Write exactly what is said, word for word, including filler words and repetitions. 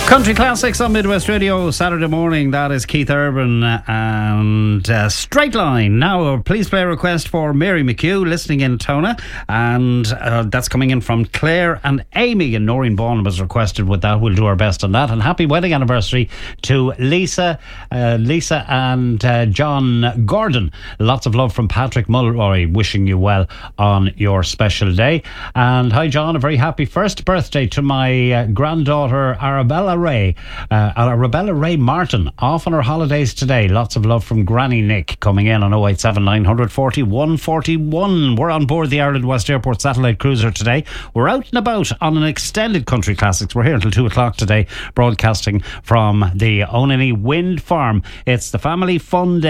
Country Classics on Midwest Radio, Saturday morning. That is Keith Urban and uh, Straight Line. Now, a please play request for Mary McHugh, listening in Tona, and uh, that's coming in from Claire and Amy, and Noreen Vaughan was requested with that. We'll do our best on that. And happy wedding anniversary to Lisa, uh, Lisa and uh, John Gordon. Lots of love from Patrick Mulroy, wishing you well on your special day. And hi, John, a very happy first birthday to my uh, granddaughter Arabella Ray, uh, Arabella Ray Martin, off on her holidays today. Lots of love from Granny Nick, coming in on oh eight seven nine forty, one forty-one. We're on board the Ireland West Airport satellite cruiser today. We're out and about on an extended Country Classics. We're here until two o'clock today, broadcasting from the Onany Wind Farm. It's the family fun day.